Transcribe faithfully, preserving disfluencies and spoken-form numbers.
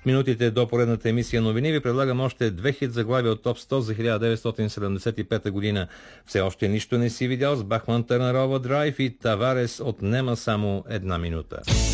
минутите до поредната емисия новини ви предлагам още две хит заглавия от топ сто за хиляда деветстотин седемдесет и пета година. Все още нищо не си видял с Бахман Търнарова Драйв и Таварес отнема само една минута.